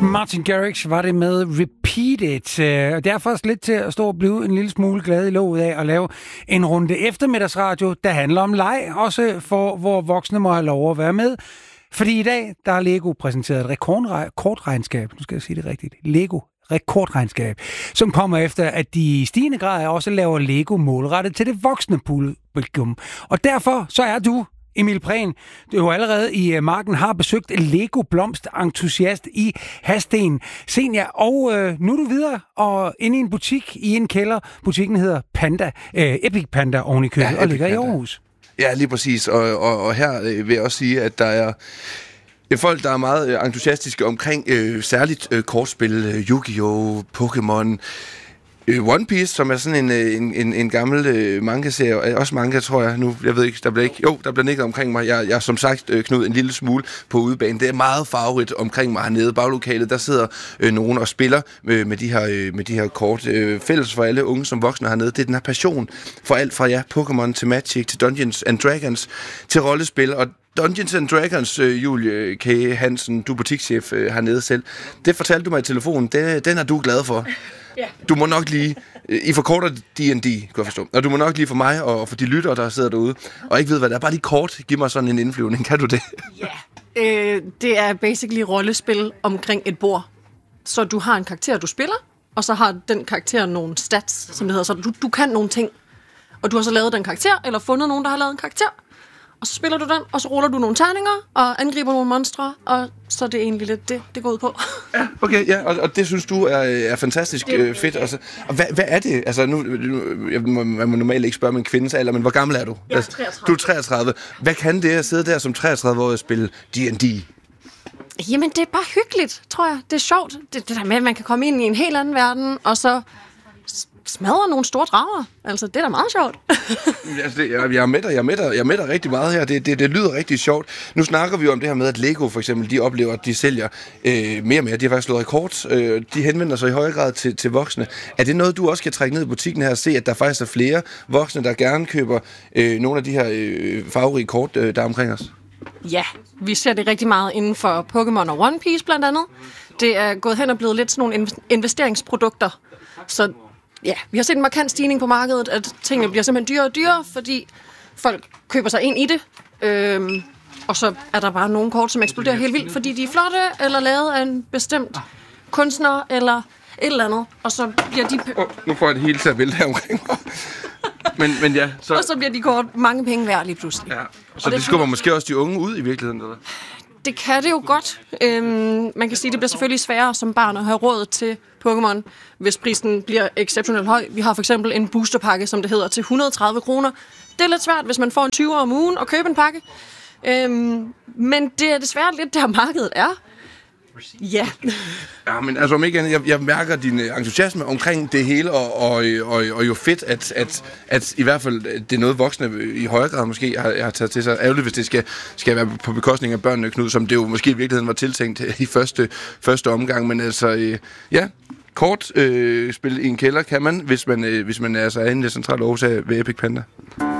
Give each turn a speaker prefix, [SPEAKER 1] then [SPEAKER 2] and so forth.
[SPEAKER 1] Martin Garrix var det med Repeat It. Og det er faktisk lidt til at stå og blive en lille smule glad i låget af at lave en runde eftermiddagsradio, der handler om leg, også for hvor voksne må have lov at være med. Fordi i dag, der har Lego præsenteret et rekordregnskab. Nu skal jeg sige det rigtigt. Lego rekordregnskab, som kommer efter, at de i stigende grad også laver Lego målrettet til det voksne publikum. Og derfor så er du, Emil Prehn, du jo allerede i marken har besøgt Lego blomsterentusiast i Hadsten. Senior, og nu er du videre og inde i en butik i en kælder. Butikken hedder Panda, Epic Panda oven i købet, ja, og ligger i Aarhus.
[SPEAKER 2] Ja, lige præcis. Og her vil jeg også sige, at der er folk, der er meget entusiastiske omkring særligt kortspil, Yu-Gi-Oh!, Pokémon, One Piece, som er sådan en gammel manga-serie, også manga, tror jeg nu, jeg ved ikke, der bliver nikket omkring mig. Jeg er som sagt, Knud, en lille smule på udebane. Det er meget farverigt omkring mig hernede. Baglokalet, der sidder nogen og spiller med de her kort. Fælles for alle unge som voksne hernede, det er den her passion for alt fra Pokémon til Magic til Dungeons and Dragons til rollespil, og Dungeons and Dragons, Julie K. Hansen, du er butikschef hernede selv. Det fortalte du mig i telefonen, den er du glad for. Ja. Du må nok lige, I forkorter D&D, kan jeg forstå, og du må nok lige for mig og for de lyttere, der sidder derude, og ikke ved, hvad det er, bare lige kort, giv mig sådan en indflyvning, kan du det?
[SPEAKER 3] Ja, det er basically rollespil omkring et bord. Så du har en karakter, du spiller, og så har den karakter nogle stats, som det hedder, så du kan nogle ting, og du har så lavet den karakter, eller fundet nogen, der har lavet en karakter, og så spiller du den, og så ruller du nogle terninger, og angriber nogle monstre, og så er det egentlig lidt det går ud på.
[SPEAKER 2] Ja, okay, ja, og det synes du er fantastisk fedt. Og hvad er det? Altså, man må normalt ikke spørge min kvindes alder, men hvor gammel er du?
[SPEAKER 3] Jeg er 33.
[SPEAKER 2] Du er 33. Hvad kan det at sidde der som 33-årig og spille D&D?
[SPEAKER 3] Jamen, det er bare hyggeligt, tror jeg. Det er sjovt. Det der med, at man kan komme ind i en helt anden verden, og så smadrer nogle store drager. Altså, det er da meget sjovt.
[SPEAKER 2] Altså, jeg er med dig rigtig meget her. Det lyder rigtig sjovt. Nu snakker vi jo om det her med, at Lego for eksempel, de oplever, at de sælger mere og mere. De har faktisk slået rekord. De henvender sig i højere grad til voksne. Er det noget, du også kan trække ned i butikken her og se, at der faktisk er flere voksne, der gerne køber nogle af de her farverige kort, der er omkring os?
[SPEAKER 3] Ja, vi ser det rigtig meget inden for Pokémon og One Piece blandt andet. Det er gået hen og blevet lidt sådan nogle investeringsprodukter. Så ja, vi har set en markant stigning på markedet, at tingene bliver simpelthen dyrere og dyrere, fordi folk køber sig ind i det. Og så er der bare nogle kort, som eksploderer helt vildt, fordi de er flotte, eller lavet af en bestemt kunstner, eller et eller andet. Og så bliver de...
[SPEAKER 2] Nu får jeg det hele til at vælte her omkring mig. Men ja, så...
[SPEAKER 3] Og så bliver de kort mange penge værd lige pludselig.
[SPEAKER 2] Ja. Så det skubber måske også de unge ud i virkeligheden, eller?
[SPEAKER 3] Det kan det jo godt. Man kan sige, at det bliver selvfølgelig sværere som barn at have råd til Pokémon, hvis prisen bliver exceptionelt høj. Vi har for eksempel en boosterpakke, som det hedder, til 130 kroner. Det er lidt svært, hvis man får en 20 om ugen og købe en pakke. Men det er desværre lidt der markedet er. Ja.
[SPEAKER 2] Ja, men altså om ikke andet, jeg mærker din entusiasme omkring det hele, og jo fedt, at i hvert fald det er noget voksne i højere grad måske har taget til sig. Ærgerligt, hvis det skal være på bekostning af børnene, Knud, som det jo måske i virkeligheden var tiltænkt i første omgang, men altså, ja, kort spil i en kælder kan man, hvis man altså er inde i det centrale Aarhus ved Epic Panda.